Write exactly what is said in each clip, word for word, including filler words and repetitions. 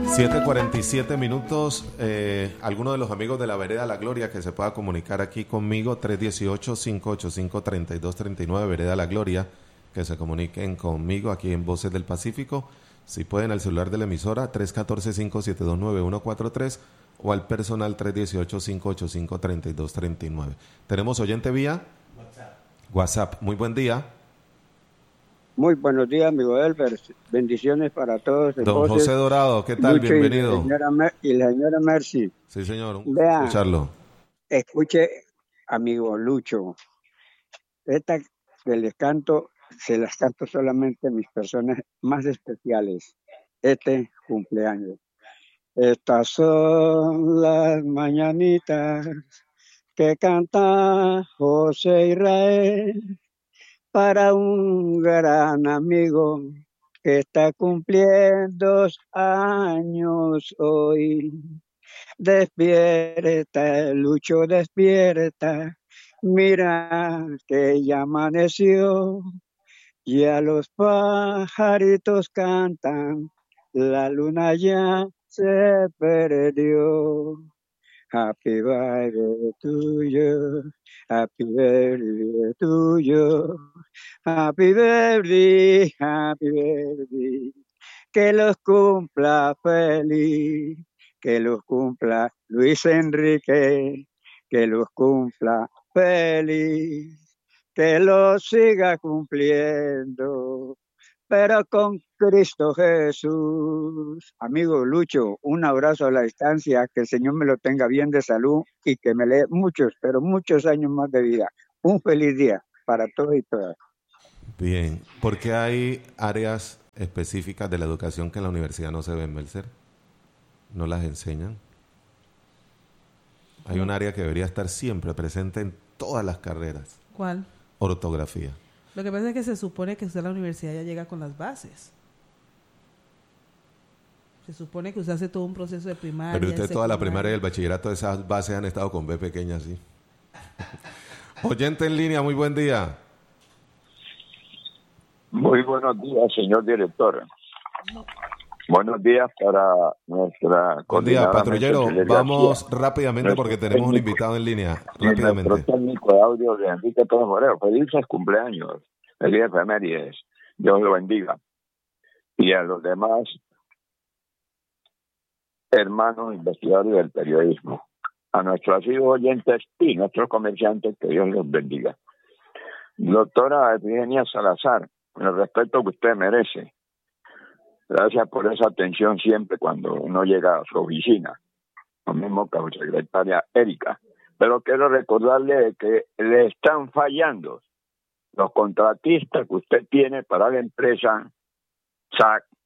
siete cuarenta y siete minutos. Eh, alguno de los amigos de la Vereda La Gloria que se pueda comunicar aquí conmigo, tres uno ocho, cinco ocho cinco, tres dos tres nueve, Vereda La Gloria, que se comuniquen conmigo aquí en Voces del Pacífico. Si pueden, al celular de la emisora tres uno cuatro, cinco siete dos, nueve uno cuatro tres o al personal tres uno ocho, cinco ocho cinco, tres dos tres nueve. ¿Tenemos oyente vía? WhatsApp. WhatsApp. Muy buen día. Muy buenos días, amigo Elber. Bendiciones para todos. Don Voces, José Dorado, ¿qué tal? Lucho Bienvenido. Y la, señora Mer- y la señora Mercy. Sí, señor. Un Vea, escucharlo. Escuche, amigo Lucho. Esta que les canto, se las canto solamente a mis personas más especiales. Este cumpleaños. Estas son las mañanitas que canta José Israel para un gran amigo que está cumpliendo años hoy. Despierta, Lucho, despierta, mira que ya amaneció, ya los pajaritos cantan, la luna ya se perdió. Happy birthday to you, happy birthday to you, happy birthday, happy birthday, que los cumpla feliz, que los cumpla Luis Enrique, que los cumpla feliz, que los siga cumpliendo, pero con Cristo Jesús. Amigo Lucho, un abrazo a la distancia, que el Señor me lo tenga bien de salud y que me le dé muchos, pero muchos años más de vida. Un feliz día para todos y todas. Bien, ¿por qué hay áreas específicas de la educación que en la universidad no se ven, Melcer? ¿No las enseñan? Hay un área que debería estar siempre presente en todas las carreras. ¿Cuál? Ortografía. Lo que pasa es que se supone que usted a la universidad ya llega con las bases. Se supone que usted hace todo un proceso de primaria. Pero usted toda la primaria y el bachillerato, esas bases han estado con B pequeña, sí. Oyente en línea, muy buen día. Muy buenos días, señor director. Buenos días para nuestra Buen día, patrullero. Vamos García. rápidamente nuestro porque tenemos técnico, un invitado en línea. Y Rápidamente. nuestro técnico de audio de Enrique Pérez Moreno. Felices cumpleaños. Feliz efemérides. Dios lo bendiga. Y a los demás hermanos investigadores del periodismo. A nuestros amigos oyentes y nuestros comerciantes, que Dios los bendiga. Doctora Eugenia Salazar, con el respeto que usted merece. Gracias por esa atención siempre cuando uno llega a su oficina. Lo mismo que a su secretaria Erika. Pero quiero recordarle que le están fallando los contratistas que usted tiene para la empresa S A C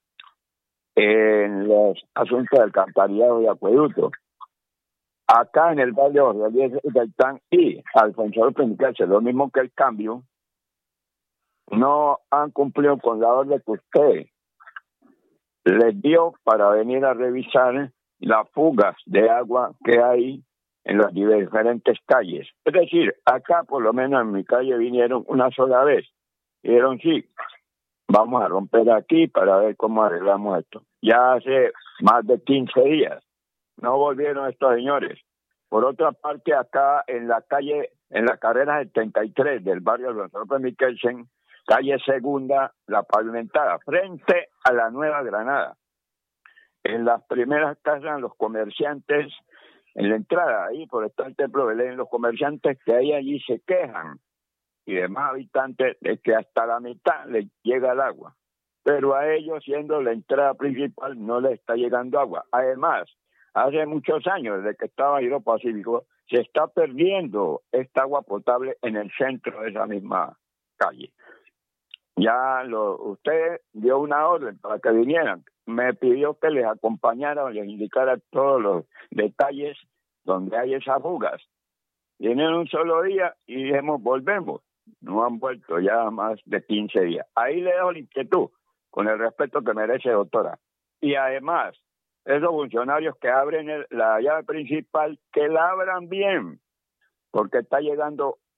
en los asuntos del alcantarillado y acueducto. Acá en el barrio de Gaitán y Alfonso López Miguel, lo mismo que el cambio, no han cumplido con la orden que usted les dio para venir a revisar las fugas de agua que hay en las diferentes calles. Es decir, acá por lo menos en mi calle vinieron una sola vez. Y dijeron, sí, vamos a romper aquí para ver cómo arreglamos esto. Ya hace más de quince días no volvieron estos señores. Por otra parte, acá en la calle, en la carrera setenta y tres del barrio de López Michelsen, calle Segunda, la pavimentada, frente a la Nueva Granada. En las primeras casas, los comerciantes, en la entrada, ahí por estar el Templo de Belén, los comerciantes que hay allí se quejan, y demás habitantes, de que hasta la mitad les llega el agua. Pero a ellos, siendo la entrada principal, no les está llegando agua. Además, hace muchos años, desde que estaba Hidro Pacífico, se está perdiendo esta agua potable en el centro de esa misma calle. Ya lo, usted dio una orden para que vinieran. Me pidió que les acompañara, les indicara todos los detalles donde hay esas fugas. Vienen un solo día y dijimos, volvemos. No han vuelto ya más de quince días. Ahí le dejo la inquietud, con el respeto que merece, doctora. Y además, esos funcionarios que abren el, la llave principal, que la abran bien, porque está llegando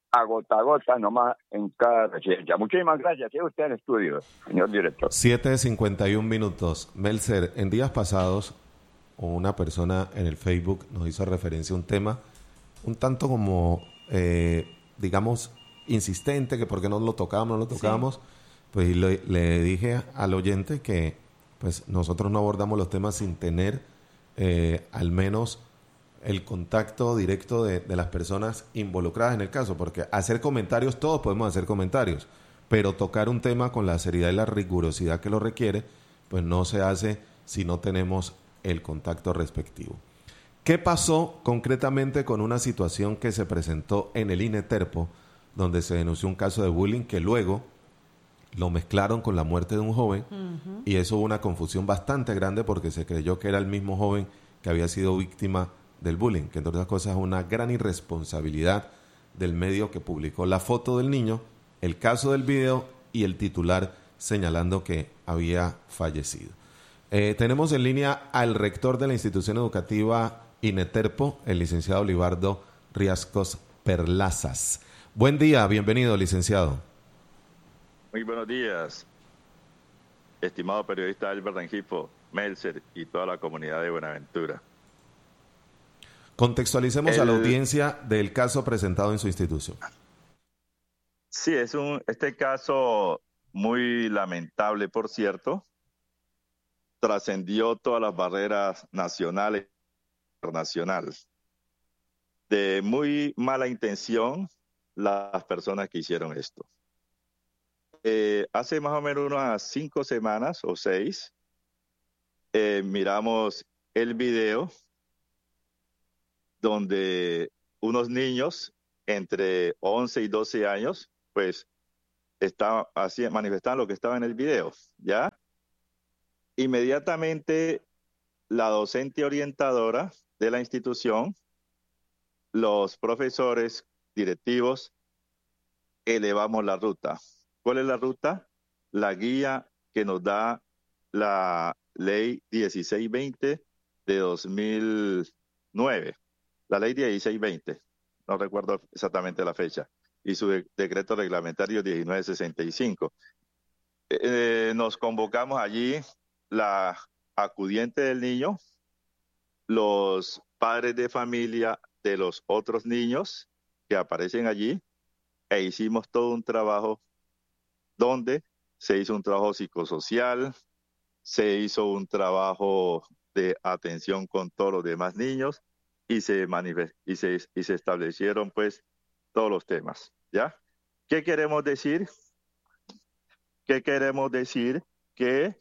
a gota a gota, nomás en cada residencia. Muchísimas gracias. ¿Sí? Usted en estudio, señor director. siete cincuenta y un minutos. Melcer, en días pasados, una persona en el Facebook nos hizo referencia a un tema un tanto como, eh, digamos, insistente, que por qué no lo tocábamos, no lo tocábamos. Sí. Pues le, le dije al oyente que pues nosotros no abordamos los temas sin tener eh, al menos el contacto directo de, de las personas involucradas en el caso, porque hacer comentarios, todos podemos hacer comentarios, pero tocar un tema con la seriedad y la rigurosidad que lo requiere, pues no se hace si no tenemos el contacto respectivo. ¿Qué pasó concretamente con una situación que se presentó en el INETERPO, donde se denunció un caso de bullying que luego lo mezclaron con la muerte de un joven? Uh-huh. Y eso hubo una confusión bastante grande porque se creyó que era el mismo joven que había sido víctima del bullying, que entre otras cosas es una gran irresponsabilidad del medio que publicó la foto del niño, el caso del video y el titular señalando que había fallecido. Eh, tenemos en línea al rector de la institución educativa INETERPO, el licenciado Libardo Riascos Perlazas. Buen día, bienvenido, licenciado. Muy buenos días, estimado periodista Albert Rengifo, Melcer y toda la comunidad de Buenaventura. Contextualicemos El... a la audiencia del caso presentado en su institución. Sí, es un este caso muy lamentable, por cierto, trascendió todas las barreras nacionales e internacionales. De muy mala intención las personas que hicieron esto. Eh, hace más o menos unas cinco semanas o seis, eh, miramos el video donde unos niños entre once y doce años, pues, estaban así, manifestaban lo que estaba en el video, ¿ya? Inmediatamente, la docente orientadora de la institución, los profesores directivos, elevamos la ruta. ¿Cuál es la ruta? La guía que nos da la ley dieciséis veinte de dos mil nueve. La ley dieciséis veinte, no recuerdo exactamente la fecha, y su de- decreto reglamentario diecinueve sesenta y cinco. Eh, nos convocamos allí, la acudiente del niño, los padres de familia de los otros niños que aparecen allí, e hicimos todo un trabajo donde se hizo un trabajo psicosocial, se hizo un trabajo de atención con todos los demás niños, y se manifest- y se, y se establecieron pues todos los temas, ¿ya? ¿Qué queremos decir? ¿Qué queremos decir? Que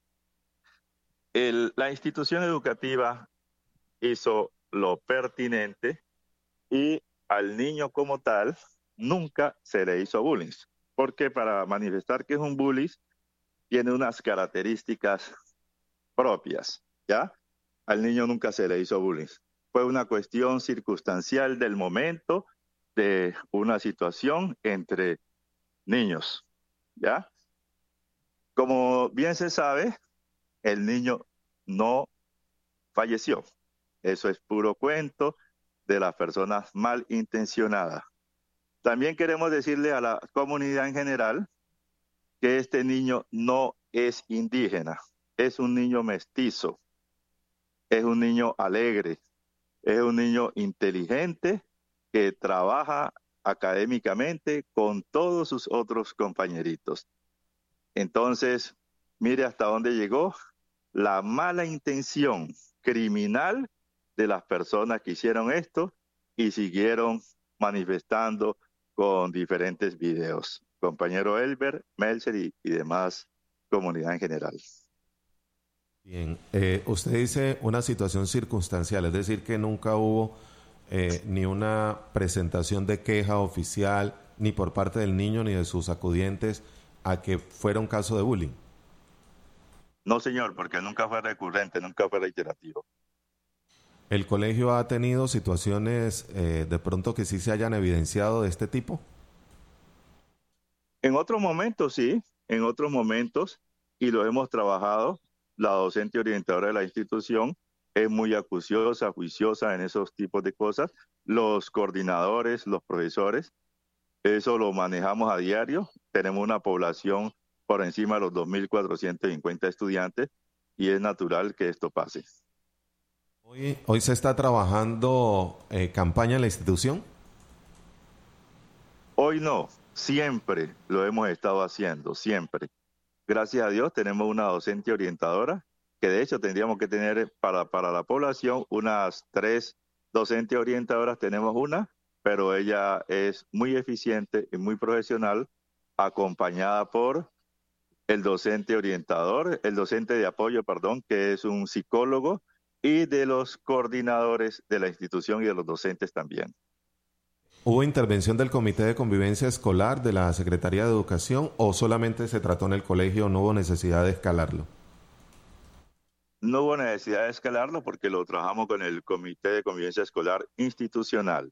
el, la institución educativa hizo lo pertinente y al niño como tal nunca se le hizo bullying, porque para manifestar que es un bullying tiene unas características propias, ¿ya? Al niño nunca se le hizo bullying. Fue una cuestión circunstancial del momento de una situación entre niños, ¿ya? Como bien se sabe, el niño no falleció. Eso es puro cuento de las personas malintencionadas. También queremos decirle a la comunidad en general que este niño no es indígena, es un niño mestizo, es un niño alegre, es un niño inteligente que trabaja académicamente con todos sus otros compañeritos. Entonces, mire hasta dónde llegó la mala intención criminal de las personas que hicieron esto y siguieron manifestando con diferentes videos. Compañero Elber, Melcer y, y demás comunidad en general. Bien, eh, usted dice una situación circunstancial, es decir, que nunca hubo eh, ni una presentación de queja oficial, ni por parte del niño ni de sus acudientes, a que fuera un caso de bullying. No, señor, porque nunca fue recurrente, nunca fue reiterativo. ¿El colegio ha tenido situaciones eh, de pronto que sí se hayan evidenciado de este tipo? En otros momentos, sí, en otros momentos, y lo hemos trabajado. La docente orientadora de la institución es muy acuciosa, juiciosa en esos tipos de cosas. Los coordinadores, los profesores, Eso lo manejamos a diario. Tenemos una población por encima de los dos mil cuatrocientos cincuenta estudiantes y es natural que esto pase. Hoy, hoy se está trabajando eh, campaña en la institución. Hoy no, siempre lo hemos estado haciendo, siempre. Gracias a Dios tenemos una docente orientadora, que de hecho tendríamos que tener para, para la población unas tres docentes orientadoras, tenemos una, pero ella es muy eficiente y muy profesional, acompañada por el docente orientador, el docente de apoyo, perdón, que es un psicólogo, y de los coordinadores de la institución y de los docentes también. ¿Hubo intervención del Comité de Convivencia Escolar de la Secretaría de Educación o solamente se trató en el colegio, no hubo necesidad de escalarlo? No hubo necesidad de escalarlo porque lo trabajamos con el Comité de Convivencia Escolar Institucional.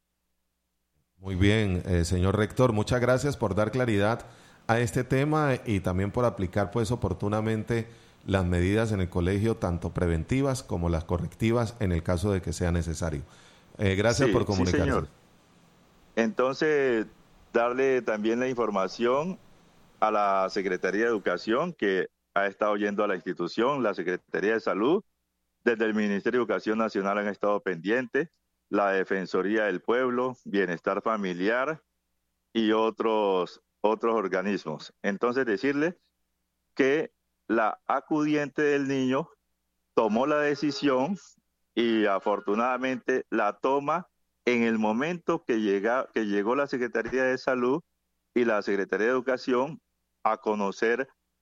Muy bien, eh, señor rector, muchas gracias por dar claridad a este tema y también por aplicar pues oportunamente las medidas en el colegio, tanto preventivas como las correctivas en el caso de que sea necesario. Eh, gracias sí, por comunicarse. Sí, señor. Entonces, darle también la información a la Secretaría de Educación, que ha estado yendo a la institución, la Secretaría de Salud, desde el Ministerio de Educación Nacional han estado pendientes, la Defensoría del Pueblo, Bienestar Familiar y otros, otros organismos. Entonces, decirle que la acudiente del niño tomó la decisión y afortunadamente la toma en el momento que, llega, que llegó la Secretaría de Salud y la Secretaría de Educación a conocer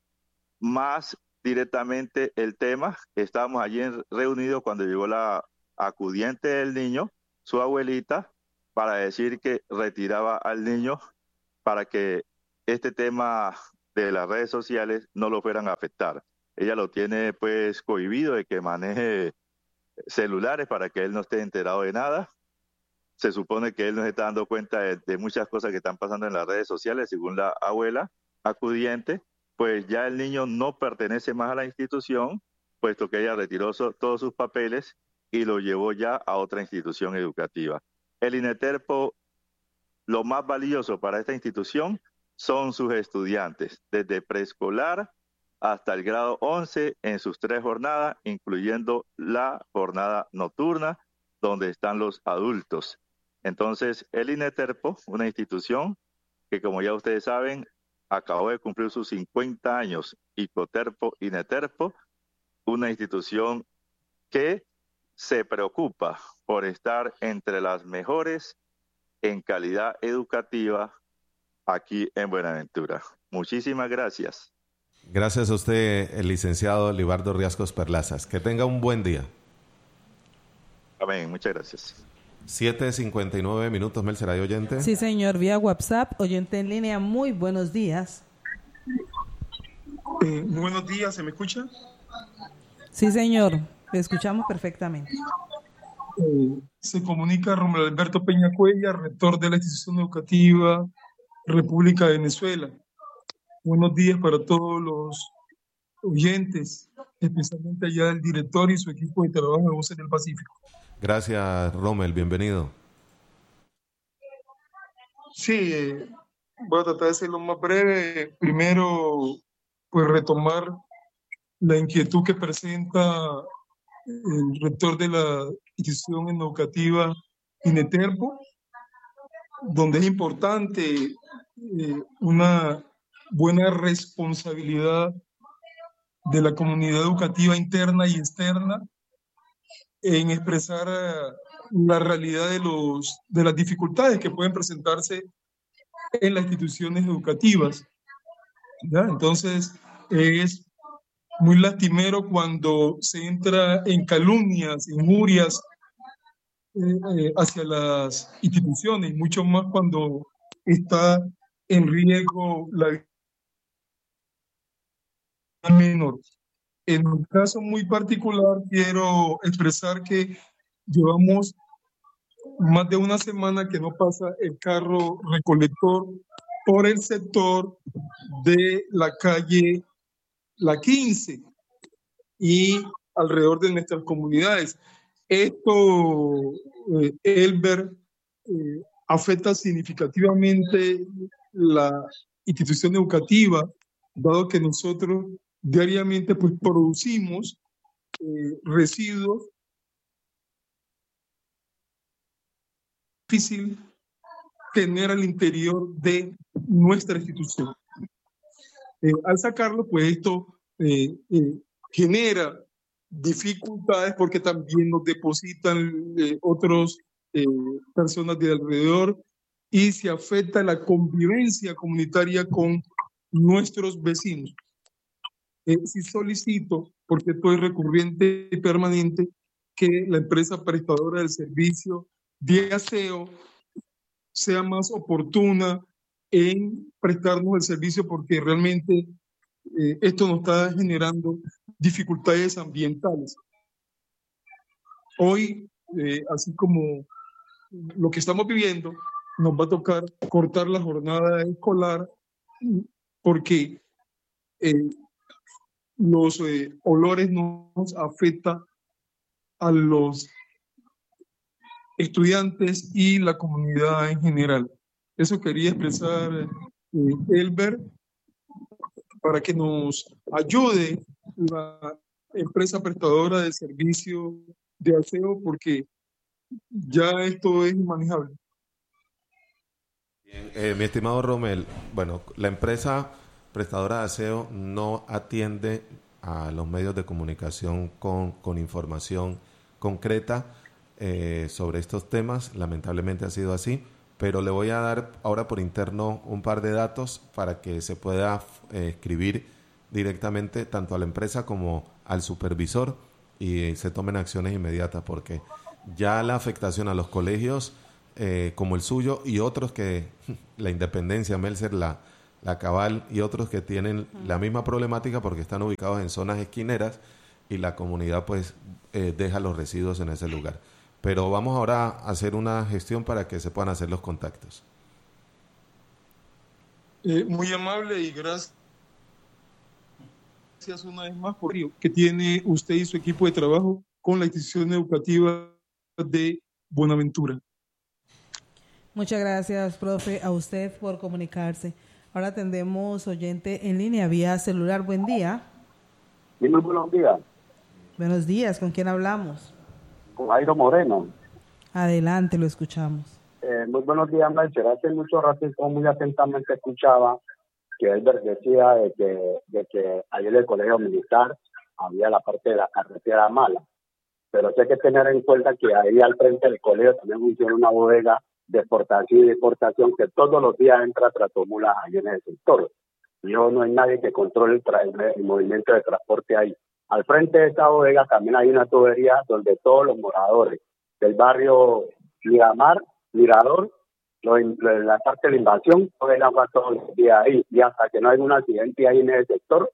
más directamente el tema. Estábamos allí reunidos cuando llegó la acudiente del niño, su abuelita, para decir que retiraba al niño para que este tema de las redes sociales no lo fueran a afectar. Ella lo tiene pues cohibido de que maneje celulares para que él no esté enterado de nada. Se supone que él no se está dando cuenta de, de muchas cosas que están pasando en las redes sociales, según la abuela acudiente. Pues ya el niño no pertenece más a la institución, puesto que ella retiró so, todos sus papeles y lo llevó ya a otra institución educativa. El INETERPO, lo más valioso para esta institución son sus estudiantes, desde preescolar hasta el grado once en sus tres jornadas, incluyendo la jornada nocturna, donde están los adultos. Entonces, el INETERPO, una institución que, como ya ustedes saben, acabó de cumplir sus cincuenta años, ICOTERPO, INETERPO, una institución que se preocupa por estar entre las mejores en calidad educativa aquí en Buenaventura. Muchísimas gracias. Gracias a usted, el licenciado Libardo Riascos Perlazas. Que tenga un buen día. Amén, muchas gracias. siete cincuenta y nueve minutos, Melcer, ¿hay oyente? Sí, señor, vía WhatsApp, oyente en línea, muy buenos días. Eh, muy buenos días, ¿se me escucha? Sí, señor, le escuchamos perfectamente. Eh, se comunica Romulo Alberto Peña Cuella, rector de la institución educativa República de Venezuela. Buenos días para todos los oyentes, especialmente allá del director y su equipo de trabajo de Voces del Pacífico. Gracias, Rommel, bienvenido. Sí, eh, voy a tratar de ser lo más breve. Primero, pues retomar la inquietud que presenta el rector de la institución educativa INETERPO, donde es importante eh, una buena responsabilidad de la comunidad educativa interna y externa en expresar la realidad de, los, de las dificultades que pueden presentarse en las instituciones educativas. ¿Ya? Entonces, es muy lastimero cuando se entra en calumnias, injurias eh, eh, hacia las instituciones, mucho más cuando está en riesgo la vida menor. En un caso muy particular, quiero expresar que llevamos más de una semana que no pasa el carro recolector por el sector de la calle La quince y alrededor de nuestras comunidades. Esto, eh, Elber, eh, afecta significativamente la institución educativa, dado que nosotros diariamente pues, producimos eh, residuos difícil tener al interior de nuestra institución. Eh, al sacarlo, pues esto eh, eh, genera dificultades porque también nos depositan eh, otras eh, personas de alrededor y se afecta la convivencia comunitaria con nuestros vecinos. Eh, sí solicito, porque esto es recurrente y permanente, que la empresa prestadora del servicio de aseo sea más oportuna en prestarnos el servicio, porque realmente eh, esto nos está generando dificultades ambientales. Hoy, eh, así como lo que estamos viviendo, nos va a tocar cortar la jornada escolar porque eh, los eh, olores nos afectan a los estudiantes y la comunidad en general. Eso quería expresar eh, Elber, para que nos ayude la empresa prestadora de servicio de aseo, porque ya esto es inmanejable. Bien, eh, mi estimado Romel, bueno, la empresa prestadora de aseo no atiende a los medios de comunicación con, con información concreta eh, sobre estos temas. Lamentablemente ha sido así, pero le voy a dar ahora por interno un par de datos para que se pueda eh, escribir directamente tanto a la empresa como al supervisor y eh, se tomen acciones inmediatas, porque ya la afectación a los colegios eh, como el suyo y otros que la Independencia, Melser, la, la Cabal y otros que tienen la misma problemática porque están ubicados en zonas esquineras y la comunidad pues eh, deja los residuos en ese lugar. Pero vamos ahora a hacer una gestión para que se puedan hacer los contactos. Eh, muy amable y gracias una vez más por ello que tiene usted y su equipo de trabajo con la institución educativa de Buenaventura. Muchas gracias, profe, a usted por comunicarse. Ahora atendemos oyente en línea vía celular. Buen día. Sí, muy buenos días. Buenos días, ¿con quién hablamos? Con Jairo Moreno. Adelante, lo escuchamos. Eh, muy buenos días, Melcher. Hace mucho rato muy atentamente escuchaba que él decía de que, de que ayer en el colegio militar había la parte de la carretera mala. Pero hay que tener en cuenta que ahí al frente del colegio también funciona una bodega de exportación y deportación que todos los días entra tratomulas ahí en el sector. Yo no hay nadie que controle el, tra- el movimiento de transporte ahí. Al frente de esa bodega también hay una tubería donde todos los moradores del barrio Miramar, Mirador, lo, lo, la parte de la invasión, cogen agua todos los días ahí. Y hasta que no hay un accidente ahí en ese sector,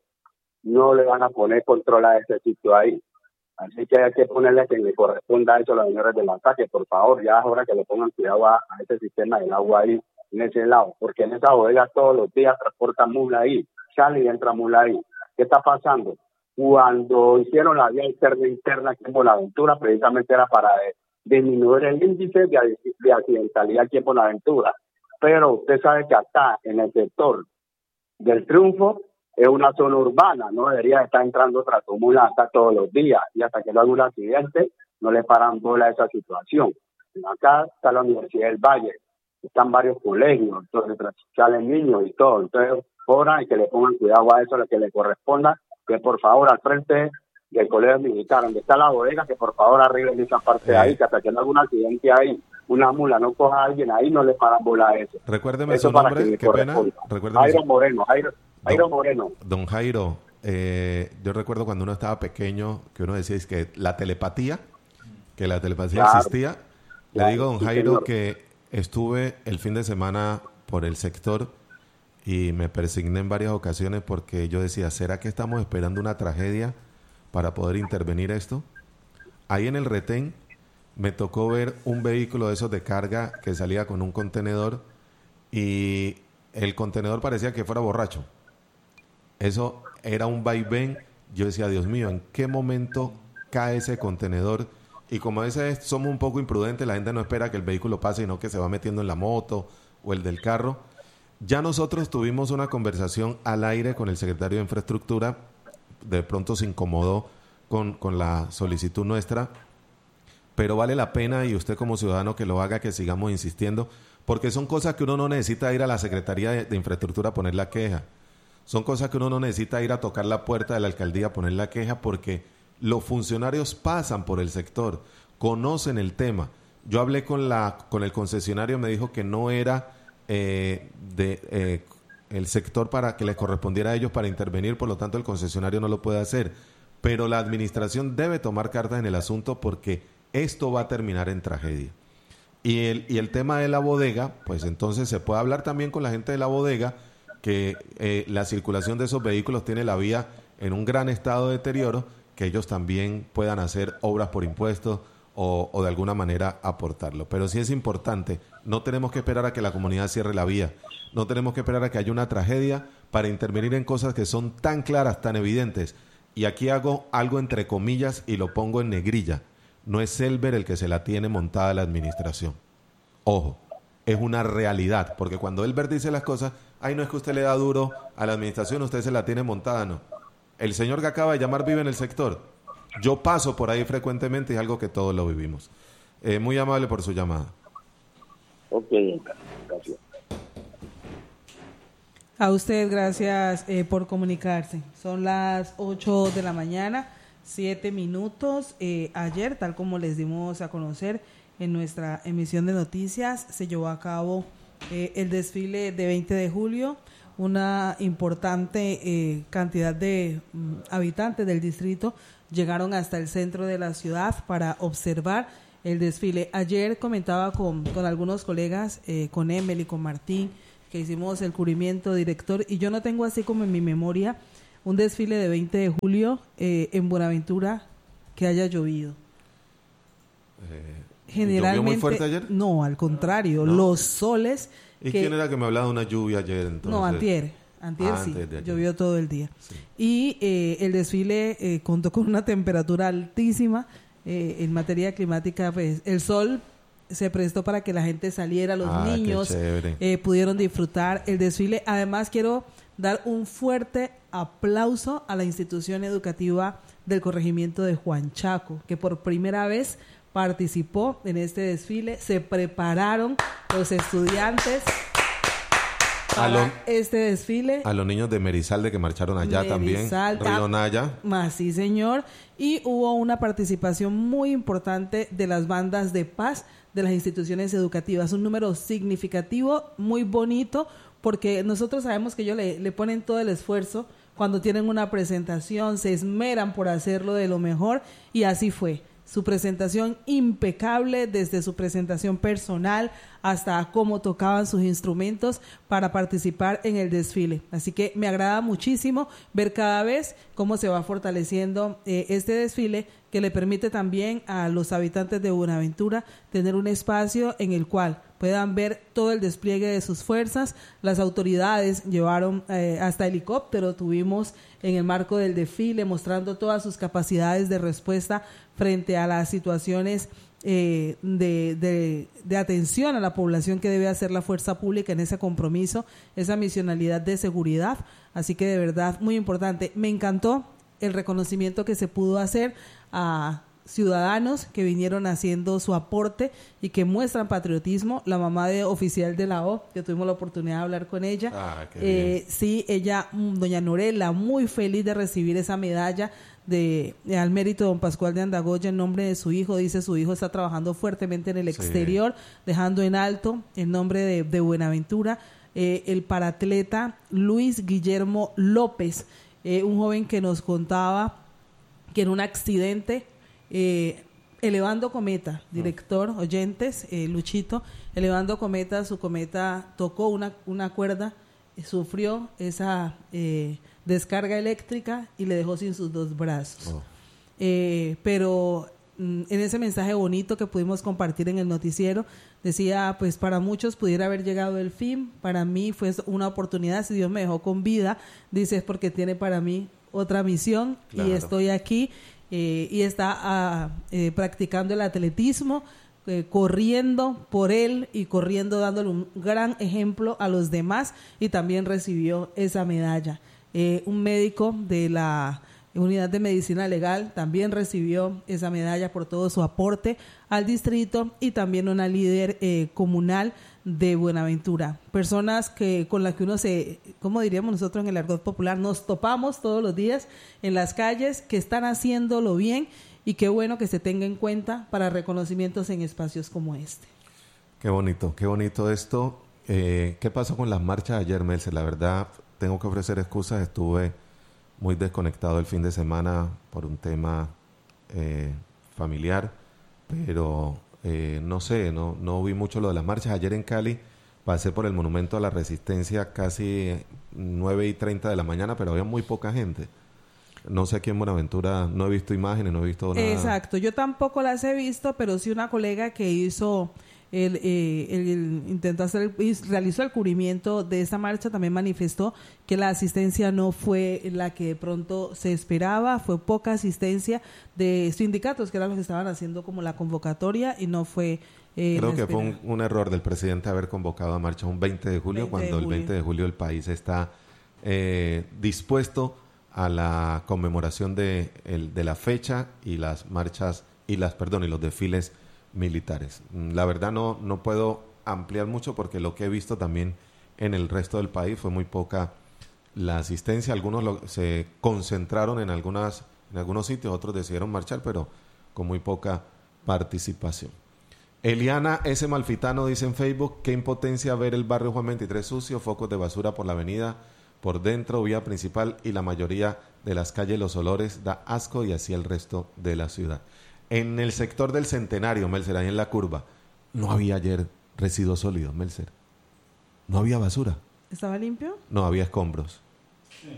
no le van a poner control a ese sitio ahí. Así que hay que ponerle que le corresponda eso a los señores del ataque, por favor, ya es hora que le pongan cuidado a, a ese sistema del agua ahí, en ese lado, porque en esa bodega todos los días transportan mula ahí, sale y entra mula ahí. ¿Qué está pasando? Cuando hicieron la vía interna interna aquí en Buenaventura, precisamente era para eh, disminuir el índice de, de accidentalidad aquí en Buenaventura, pero usted sabe que acá, en el sector del Triunfo, es una zona urbana, no debería estar entrando tratomulas hasta todos los días, y hasta que no haya un accidente no le paran bola a esa situación. Acá está la Universidad del Valle, están varios colegios, entonces salen niños y todo, entonces ahora y que le pongan cuidado a eso, lo que le corresponda, que por favor al frente del colegio militar, donde está la bodega, que por favor arreglen esa parte de ahí, que hasta que no haya un accidente ahí, una mula no coja a alguien ahí, no le paran bola a eso. Recuérdeme eso su nombre, qué pena. Jairo su... Moreno, Jairo, Jairo don, Moreno. Don Jairo, eh, yo recuerdo cuando uno estaba pequeño que uno decía es que la telepatía, que la telepatía claro, existía. Claro, Le digo, don Jairo, señor, que estuve el fin de semana por el sector y me persigné en varias ocasiones porque yo decía, ¿será que estamos esperando una tragedia para poder intervenir esto? Ahí en el retén me tocó ver un vehículo de esos de carga que salía con un contenedor y el contenedor parecía que fuera borracho. Eso era un vaivén. Yo decía, Dios mío, ¿en qué momento cae ese contenedor y como a veces somos un poco imprudentes, la gente no espera que el vehículo pase, sino que se va metiendo en la moto o el del carro. Ya nosotros tuvimos una conversación al aire con el secretario de Infraestructura, de pronto se incomodó con, con la solicitud nuestra, pero vale la pena, y usted como ciudadano que lo haga, que sigamos insistiendo, porque son cosas que uno no necesita ir a la Secretaría de, de Infraestructura a poner la queja. Son cosas que uno no necesita ir a tocar la puerta de la alcaldía a poner la queja, porque los funcionarios pasan por el sector, conocen el tema. Yo hablé con la con el concesionario, me dijo que no era eh, de eh, el sector para que les correspondiera a ellos para intervenir, por lo tanto el concesionario no lo puede hacer. Pero la administración debe tomar cartas en el asunto porque esto va a terminar en tragedia. Y el, y el tema de la bodega, pues entonces se puede hablar también con la gente de la bodega, que eh, la circulación de esos vehículos tiene la vía en un gran estado de deterioro, que ellos también puedan hacer obras por impuestos o, o de alguna manera aportarlo. Pero sí es importante, no tenemos que esperar a que la comunidad cierre la vía, no tenemos que esperar a que haya una tragedia para intervenir en cosas que son tan claras, tan evidentes. Y aquí hago algo entre comillas y lo pongo en negrilla. No es Elber el que se la tiene montada la administración. Ojo, es una realidad, porque cuando Elber dice las cosas, ay, no es que usted le da duro a la administración, usted se la tiene montada, no. El señor que acaba de llamar vive en el sector. Yo paso por ahí frecuentemente y es algo que todos lo vivimos. Eh, muy amable por su llamada. Ok, gracias. A usted, gracias eh, por comunicarse. Son las ocho de la mañana. Siete minutos. Eh, ayer, tal como les dimos a conocer en nuestra emisión de noticias, se llevó a cabo eh, el desfile de veinte de julio. Una importante eh, cantidad de mm, habitantes del distrito llegaron hasta el centro de la ciudad para observar el desfile. Ayer comentaba con, con algunos colegas, eh, con Emily, con Martín, que hicimos el cubrimiento director, y yo no tengo así como en mi memoria un desfile de veinte de julio eh, en Buenaventura que haya llovido. Eh, Generalmente, ¿Llovió muy fuerte ayer? No, al contrario, ¿no? Los soles. ¿Y que, quién era que me hablaba de una lluvia ayer entonces? No, antier. Antier ah, sí, antes llovió todo el día. Sí. Y eh, el desfile eh, contó con una temperatura altísima eh, en materia climática. Pues el sol se prestó para que la gente saliera, los ah, niños eh, pudieron disfrutar el desfile. Además, quiero dar un fuerte aplauso a la institución educativa del corregimiento de Juan Chaco, que por primera vez participó en este desfile. Se prepararon los estudiantes para lo, este desfile. A los niños de Merizalde que marcharon allá Merizal, también, Río Naya. Más sí, señor. Y hubo una participación muy importante de las bandas de paz de las instituciones educativas. Un número significativo, muy bonito, porque nosotros sabemos que ellos le, le ponen todo el esfuerzo cuando tienen una presentación, se esmeran por hacerlo de lo mejor, y así fue. Su presentación impecable, desde su presentación personal hasta cómo tocaban sus instrumentos para participar en el desfile. Así que me agrada muchísimo ver cada vez cómo se va fortaleciendo eh, este desfile, que le permite también a los habitantes de Buenaventura tener un espacio en el cual puedan ver todo el despliegue de sus fuerzas. Las autoridades llevaron eh, hasta helicóptero, tuvimos en el marco del desfile, mostrando todas sus capacidades de respuesta frente a las situaciones eh, de, de, de atención a la población que debe hacer la fuerza pública en ese compromiso, esa misionalidad de seguridad. Así que de verdad muy importante. Me encantó el reconocimiento que se pudo hacer a ciudadanos que vinieron haciendo su aporte y que muestran patriotismo. La mamá de oficial de la O, que tuvimos la oportunidad de hablar con ella, ah, qué eh, bien. sí, ella, doña Norela, muy feliz de recibir esa medalla de, de al mérito de don Pascual de Andagoya en nombre de su hijo. Dice su hijo está trabajando fuertemente en el exterior, sí, dejando en alto el nombre de, de Buenaventura. Eh, el paratleta Luis Guillermo López, eh, un joven que nos contaba que en un accidente Eh, elevando cometa, director, oyentes, eh, Luchito, elevando cometa, su cometa tocó una, una cuerda, eh, sufrió esa eh, descarga eléctrica y le dejó sin sus dos brazos. Oh. Eh, pero mm, en ese mensaje bonito que pudimos compartir en el noticiero, decía, pues para muchos pudiera haber llegado el fin, para mí fue una oportunidad, si Dios me dejó con vida, dice, es porque tiene para mí otra misión, claro, y estoy aquí. eh, y está ah, eh, practicando el atletismo, eh, corriendo por él y corriendo dándole un gran ejemplo a los demás, y también recibió esa medalla. Eh, un médico de la Unidad de Medicina Legal también recibió esa medalla por todo su aporte al distrito, y también una líder eh, comunal de Buenaventura. Personas que con las que uno se, como diríamos nosotros en el argot popular, nos topamos todos los días en las calles, que están haciéndolo bien, y qué bueno que se tenga en cuenta para reconocimientos en espacios como este. Qué bonito, qué bonito esto. Eh, ¿Qué pasó con las marchas ayer, Melce? La verdad, tengo que ofrecer excusas, estuve muy desconectado el fin de semana por un tema eh, familiar, pero eh, no sé, no, no vi mucho lo de las marchas. Ayer en Cali pasé por el Monumento a la Resistencia casi nueve y treinta de la mañana, pero había muy poca gente. No sé, aquí en Buenaventura no he visto imágenes, no he visto nada. Exacto, yo tampoco las he visto, pero sí una colega que hizo el, eh, el, el intentó hacer, realizó el cubrimiento de esta marcha, también manifestó que la asistencia no fue la que de pronto se esperaba, fue poca asistencia de sindicatos, que eran los que estaban haciendo como la convocatoria, y no fue eh, Creo que fue un, un error del presidente haber convocado a marcha un veinte de julio, veinte de cuando julio. el veinte de julio el país está eh, dispuesto a la conmemoración de, el, de la fecha y las marchas y las perdón y los desfiles militares. La verdad no no puedo ampliar mucho, porque lo que he visto también en el resto del país fue muy poca la asistencia. Algunos lo, se concentraron en algunas en algunos sitios, otros decidieron marchar, pero con muy poca participación. Eliana S. Malfitano dice en Facebook: qué impotencia ver el barrio Juan veintitrés sucio, focos de basura por la avenida, por dentro, vía principal, y la mayoría de las calles, los olores, da asco, y así el resto de la ciudad. En el sector del Centenario, Melcer, ahí en la curva, no había ayer residuos sólidos, Melcer. No había basura. ¿Estaba limpio? No, había escombros. Sí.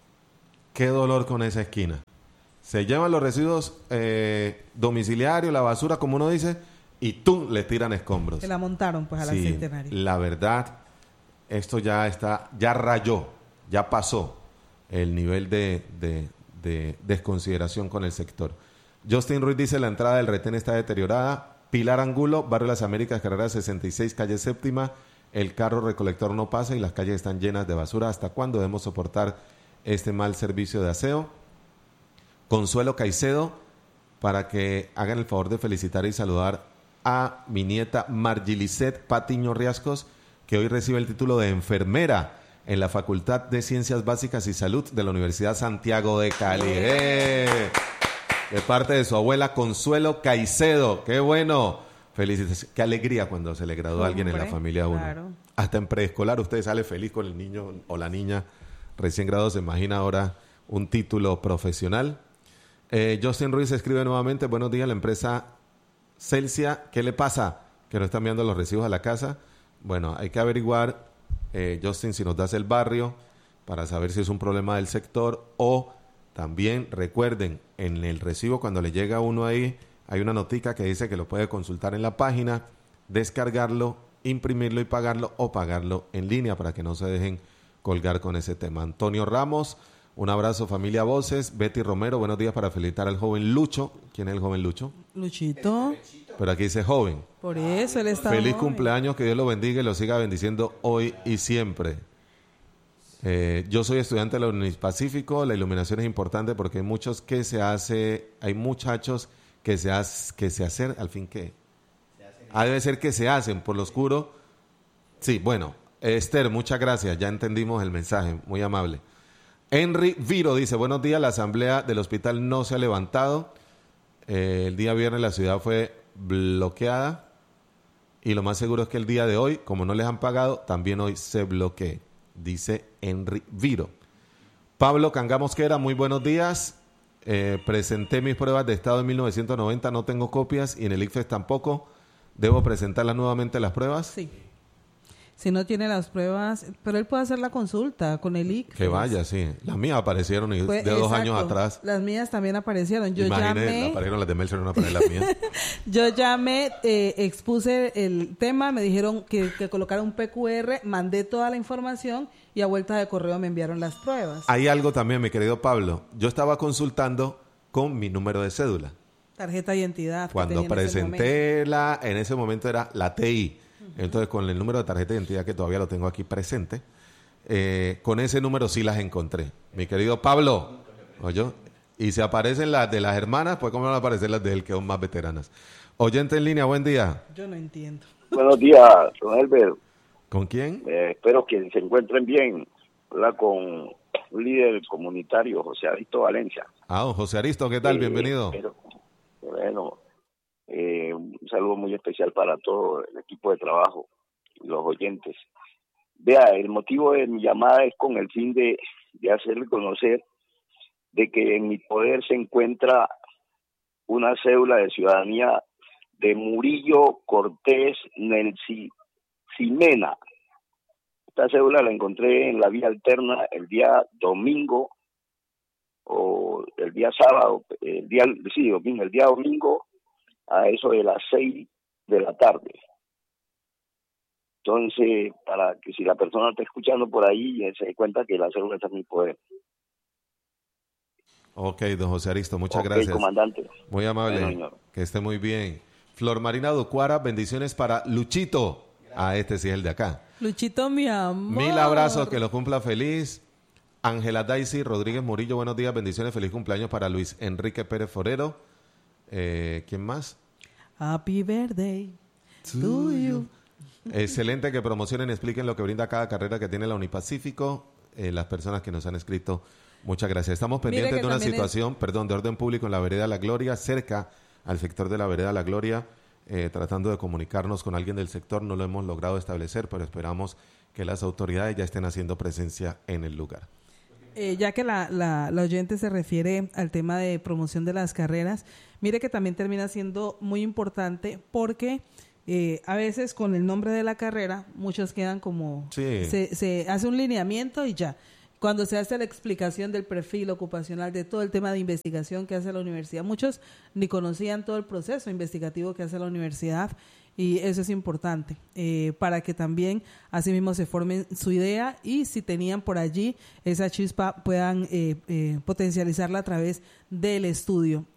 Qué dolor con esa esquina. Se llevan los residuos eh, domiciliarios, la basura, como uno dice, y tú le tiran escombros. Se la montaron pues a la Sí, Centenario. La verdad, esto ya está, ya rayó, ya pasó el nivel de, de, de desconsideración con el sector. Justin Ruiz dice: la entrada del retén está deteriorada. Pilar Angulo, Barrio Las Américas, carrera sesenta y seis, calle séptima. El carro recolector no pasa y las calles están llenas de basura. ¿Hasta cuándo debemos soportar este mal servicio de aseo? Consuelo Caicedo, para que hagan el favor de felicitar y saludar a mi nieta Margilicet Patiño Riascos, que hoy recibe el título de enfermera en la Facultad de Ciencias Básicas y Salud de la Universidad Santiago de Cali. ¡Eh! De parte de su abuela Consuelo Caicedo. ¡Qué bueno! Felicidades. Qué alegría cuando se le gradúa a alguien en la familia a uno. Claro. Hasta en preescolar usted sale feliz con el niño o la niña recién graduado. Se imagina ahora un título profesional. Eh, Justin Ruiz escribe nuevamente: buenos días, la empresa Celsia, ¿qué le pasa? Que no están enviando los recibos a la casa. Bueno, hay que averiguar, eh, Justin, si nos das el barrio para saber si es un problema del sector, o también recuerden, en el recibo cuando le llega a uno ahí, hay una notica que dice que lo puede consultar en la página, descargarlo, imprimirlo y pagarlo, o pagarlo en línea, para que no se dejen colgar con ese tema. Antonio Ramos, un abrazo familia Voces. Betty Romero, buenos días, para felicitar al joven Lucho. ¿Quién es el joven Lucho? Luchito. Pero aquí dice joven. Por eso él está Feliz joven. cumpleaños, que Dios lo bendiga y lo siga bendiciendo hoy y siempre. Eh, yo soy estudiante de la Unipacífico. La iluminación es importante porque hay muchos que se hace, hay muchachos que se hace, que se hacen, al fin que, ah, debe ser que se hacen por lo oscuro. Sí, bueno, Esther, muchas gracias, ya entendimos el mensaje, muy amable. Henry Viro dice: buenos días, la asamblea del hospital no se ha levantado. Eh, el día viernes la ciudad fue bloqueada y lo más seguro es que el día de hoy, como no les han pagado, también hoy se bloquee, dice Henry Viro. Pablo Canga Mosquera, muy buenos días. Eh, presenté mis pruebas de estado en mil novecientos noventa, no tengo copias, y en el I C F E S tampoco. ¿Debo presentarlas nuevamente las pruebas? Sí. Si no tiene las pruebas, pero él puede hacer la consulta con el I C F E S. Que vaya, sí. Las mías aparecieron de pues, dos exacto. años atrás. Las mías también aparecieron. Yo Imagine, llamé. aparecieron las de Melser, no aparecieron las mías. Yo llamé, eh, expuse el tema, me dijeron que, que colocara un P Q R, mandé toda la información y a vuelta de correo me enviaron las pruebas. Hay algo también, mi querido Pablo. Yo estaba consultando con mi número de cédula. Tarjeta de identidad. Cuando presenté la, en ese momento era la T I. Uh-huh. Entonces, con el número de tarjeta de identidad que todavía lo tengo aquí presente, eh, con ese número sí las encontré. Mi querido Pablo, ¿oyó? Y si aparecen las de las hermanas, pues cómo van a aparecer las de él, que son más veteranas. Oyente en línea, buen día. Yo no entiendo. Buenos días, don Elber. ¿Con quién? Eh, espero que se encuentren bien. Habla con un líder comunitario, José Aristo Valencia. Ah, don José Aristo, ¿qué tal? Eh, Bienvenido. Pero, bueno, eh, un saludo muy especial para todo el equipo de trabajo y los oyentes. Vea, el motivo de mi llamada es con el fin de, de hacerle conocer de que en mi poder se encuentra una cédula de ciudadanía de Murillo Cortés Nelsi Ximena. Esta cédula la encontré en la vía alterna el día domingo o el día sábado, el día sí, domingo, el día domingo a eso de las seis de la tarde. Entonces, para que si la persona está escuchando por ahí, se dé cuenta que la cédula está en mi poder. Ok, don José Aristo, muchas okay, gracias. Comandante. Muy amable, bueno, que esté muy bien. Flor Marina Ducuara, bendiciones para Luchito. Ah, este sí es el de acá. Luchito, mi amor. Mil abrazos, que lo cumpla feliz. Ángela Daisy Rodríguez Murillo, buenos días, bendiciones, feliz cumpleaños para Luis Enrique Pérez Forero. Eh, ¿Quién más? Happy birthday to you. Excelente que promocionen y expliquen lo que brinda cada carrera que tiene la Unipacífico. Eh, las personas que nos han escrito, muchas gracias. Estamos pendientes de una situación, es... perdón, de orden público en la Vereda La Gloria, cerca al sector de la Vereda La Gloria, eh, tratando de comunicarnos con alguien del sector. No lo hemos logrado establecer, pero esperamos que las autoridades ya estén haciendo presencia en el lugar. Eh, ya que la, la, la oyente se refiere al tema de promoción de las carreras, mire que también termina siendo muy importante porque eh, a veces con el nombre de la carrera muchos quedan como... Sí. Se, se hace un lineamiento y ya. Cuando se hace la explicación del perfil ocupacional, de todo el tema de investigación que hace la universidad, muchos ni conocían todo el proceso investigativo que hace la universidad y eso es importante eh, para que también asimismo se formen su idea y si tenían por allí esa chispa puedan eh, eh, potencializarla a través del estudio.